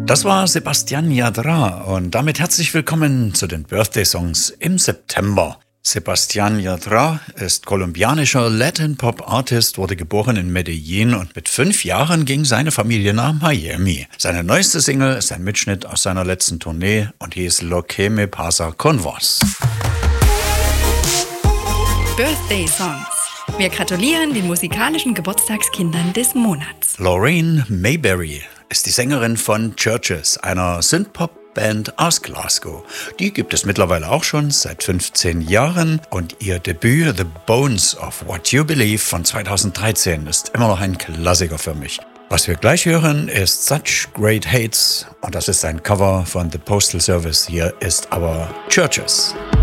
Das war Sebastian Yadra und damit herzlich willkommen zu den Birthday-Songs im September. Sebastian Yadra ist kolumbianischer Latin-Pop-Artist, wurde geboren in Medellin und mit 5 Jahren ging seine Familie nach Miami. Seine neueste Single ist ein Mitschnitt aus seiner letzten Tournee und hieß Lo que me pasa con vos. Birthday Songs. Wir gratulieren den musikalischen Geburtstagskindern des Monats. Lorraine Mayberry ist die Sängerin von Churches, einer Synthpop-Band aus Glasgow. Die gibt es mittlerweile auch schon seit 15 Jahren und ihr Debüt The Bones of What You Believe von 2013 ist immer noch ein Klassiker für mich. Was wir gleich hören, ist Such Great Hates und das ist ein Cover von The Postal Service. Hier ist aber Churches.